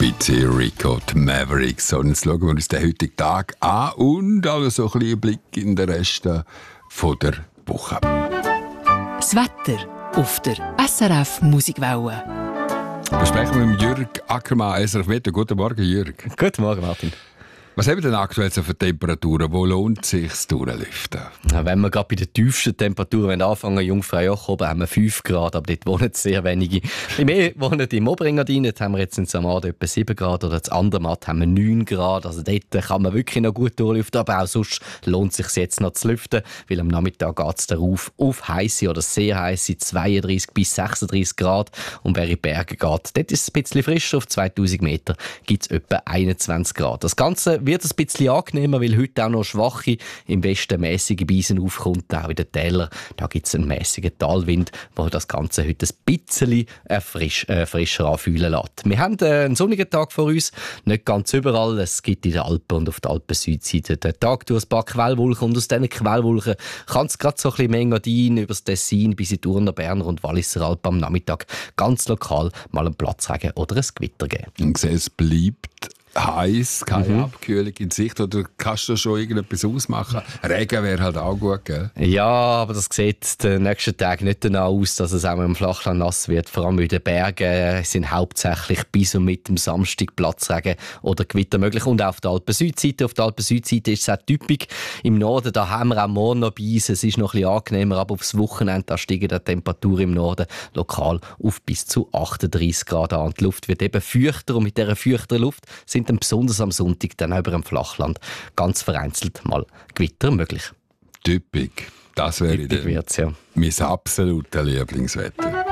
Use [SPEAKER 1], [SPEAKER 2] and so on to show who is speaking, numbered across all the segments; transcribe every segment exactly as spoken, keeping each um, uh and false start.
[SPEAKER 1] bisschen Rico, die Mavericks. So, und jetzt schauen wir uns den heutigen Tag an und also so ein bisschen Blick in den Rest von der Woche.
[SPEAKER 2] Das Wetter auf der S R F Musikwelle.
[SPEAKER 1] Besprechen wir mit Jürg Ackermann, S R F Wetter. Guten Morgen, Jürg.
[SPEAKER 3] Guten Morgen, Martin.
[SPEAKER 1] Was haben wir denn aktuell so für Temperaturen? Wo lohnt es sich, das durchlüften?
[SPEAKER 3] Ja, wenn wir gerade bei den tiefsten Temperaturen anfangen, Jungfraujoch oben haben wir fünf Grad, aber dort wohnen sehr wenige. Bei mir wohnen im Oberengadin, dort haben wir jetzt in Samad etwa sieben Grad, oder in Andermatt haben wir neun Grad. Also dort kann man wirklich noch gut durchlüften, aber auch sonst lohnt es sich jetzt noch zu lüften, weil am Nachmittag geht es darauf auf heisse oder sehr heisse zweiunddreißig bis sechsunddreißig Grad. Und wer in die Berge geht, dort ist es ein bisschen frischer, auf zweitausend Meter gibt es etwa einundzwanzig Grad. Das Ganze wird ein bisschen angenehmer, weil heute auch noch schwache, im Westen mäßige Beisen aufkommt, auch in den Tälern. Da gibt es einen mäßigen Talwind, der das Ganze heute ein bisschen äh, frisch, äh, frischer anfühlen lässt. Wir haben äh, einen sonnigen Tag vor uns, nicht ganz überall. Es gibt in den Alpen und auf der Alpen-Südseite den Tag durch ein paar Quellwolken und aus diesen Quellwolken kann es gerade so ein bisschen Engadin über das Tessin bis in die Urner, Berner und Walliser Alpen am Nachmittag ganz lokal mal einen Platzregen oder ein Gewitter geben.
[SPEAKER 1] Und sehe, es bleibt heiß, keine
[SPEAKER 3] Mhm.
[SPEAKER 1] Abkühlung in Sicht, oder kannst du schon irgendetwas ausmachen? Regen wäre halt auch gut, gell?
[SPEAKER 3] Ja, aber das sieht den nächsten Tag nicht danach aus, dass es auch im Flachland nass wird. Vor allem in den Bergen sind hauptsächlich bis und mit dem Samstag Platzregen oder Gewitter möglich. Und auch auf der Alpen-Südseite. Auf der Alpen-Südseite ist es auch typisch. Im Norden, da haben wir auch morgen noch Beisen. Es ist noch ein bisschen angenehmer, aber aufs Wochenende da steigen die Temperaturen im Norden lokal auf bis zu achtunddreißig Grad an. Die Luft wird eben feuchter und mit dieser feuchteren Luft sind dann besonders am Sonntag dann auch über dem Flachland ganz vereinzelt mal Gewitter möglich.
[SPEAKER 1] Typisch. Das wäre
[SPEAKER 3] Typisch
[SPEAKER 1] dann
[SPEAKER 3] wird's, ja.
[SPEAKER 1] mein absolutes Lieblingswetter.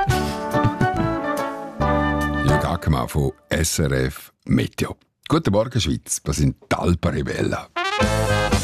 [SPEAKER 1] Jürg Ackermann von S R F Meteo. Guten Morgen, Schweiz. Das sind die Alpenrebellen.